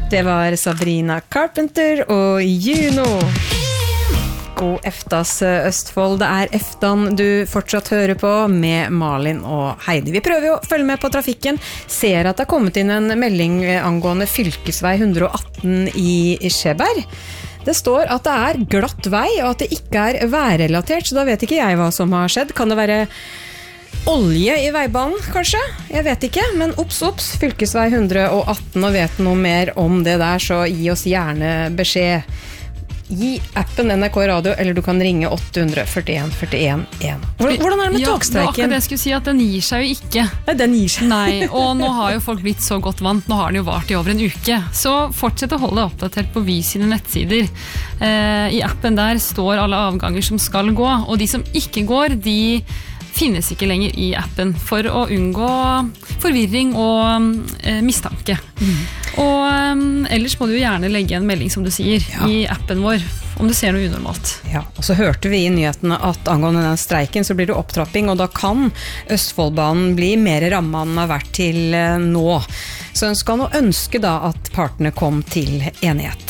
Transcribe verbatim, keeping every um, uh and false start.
Det var Sabrina Carpenter og Juno. God eftas Østfold, det er eftan du fortsatt hører på med Malin og Heidi. Vi prøver å følge med på trafikken, ser at det har kommet inn en melding angående fylkesvei one eighteen i Skjeberg. Det står at det er glatt vei og at det ikke er værrelatert, så da vet ikke jeg hva som har skjedd. Kan det være olje i veibanen, kanskje? Jeg vet ikke, men opps, opps, fylkesvei one eighteen, og vet noe mer om det der, så gi oss gjerne beskjed. Gi appen N R K Radio, eller du kan ringe åtte four one four one one. Hvordan er det med ja, togstreiken? Det jeg skulle si at den gir seg jo ikke. Nei, den gir seg. Nei, og nå har jo folk blitt så godt vant, nå har den jo vart i over en uke. Så fortsett å holde oppdatert på Vy sine nettsider. Eh, I appen der står alle avganger som skal gå, og de som ikke går, de finnes ikke lenger i appen for å unngå forvirring og eh, mistanke. Mm. Og um, ellers må du jo gjerne legge en melding, som du sier, ja. I appen vår, om du ser noe unormalt. Ja, og så hørte vi i nyhetene at angående den streiken så blir det opptrapping, og da kan Østfoldbanen bli mer rammet enn den har vært til nå. Så ønsker han å ønske da at partene kom til enighet.